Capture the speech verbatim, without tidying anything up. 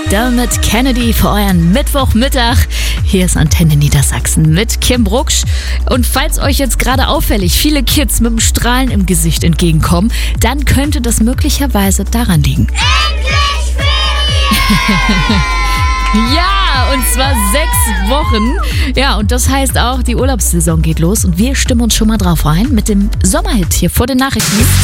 Dermot Kennedy für euren Mittwochmittag. Hier ist Antenne Niedersachsen mit Kim Brucksch. Und falls euch jetzt gerade auffällig viele Kids mit dem Strahlen im Gesicht entgegenkommen, dann könnte das möglicherweise daran liegen. Endlich Ferien! Ja, und zwar sechs Wochen. Ja, und das heißt auch, die Urlaubssaison geht los und wir stimmen uns schon mal drauf ein mit dem Sommerhit hier vor den Nachrichten.